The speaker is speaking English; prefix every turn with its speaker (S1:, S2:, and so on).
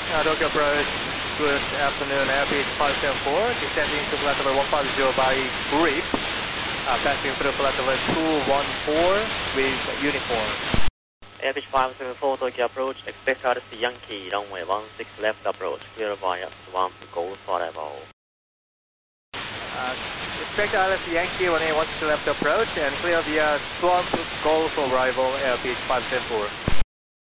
S1: Tokyo approach, good afternoon, airbase 574, descending to flight level 150 by grip, passing through flight level 214 with uniform.
S2: Airbase 574, Tokyo approach, expect RC Yankee, runway 16 left approach, clear via Swamp Golf arrival.
S1: Expect RC Yankee, runway 16 left approach, and clear via Swamp Golf arrival, airbase 574.